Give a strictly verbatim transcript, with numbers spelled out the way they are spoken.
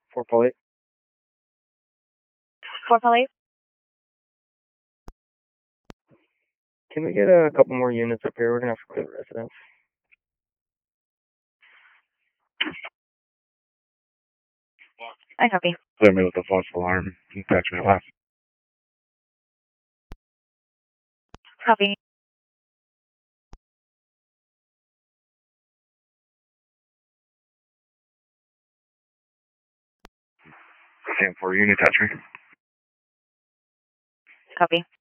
four Polite. four Polite. Can we get a couple more units up here? We're gonna have to clear the residence. I copy. Clear me with the false alarm. Patch me left. Copy. Same four unit, touch me. Copy.